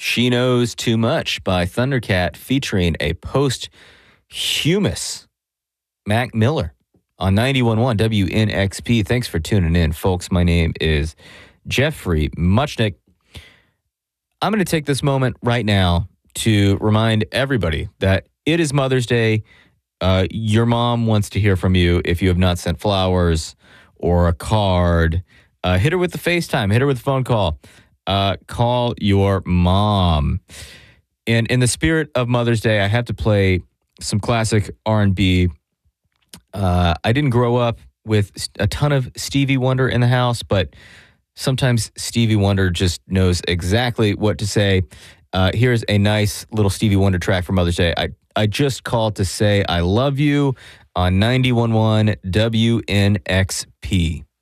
She Knows Too Much by Thundercat featuring a posthumous Mac Miller on 91.1 WNXP. Thanks for tuning in, folks. My name is Jeffrey Muchnick. I'm going to take this moment right now to remind everybody that it is Mother's Day. Your mom wants to hear from you. If you have not sent flowers or a card, hit her with the FaceTime, hit her with the phone call. Call your mom. And in the spirit of Mother's Day, I have to play some classic R&B. I didn't grow up with a ton of Stevie Wonder in the house, but sometimes Stevie Wonder just knows exactly what to say. Here's a nice little Stevie Wonder track for Mother's Day. I just called to say I love you on 91.1 WNXP.